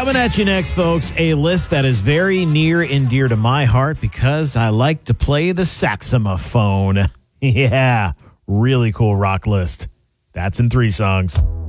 Coming at you next, folks, a list that is very near and dear to my heart because I like to play the saxophone. Yeah, really cool rock list. That's in 3 songs.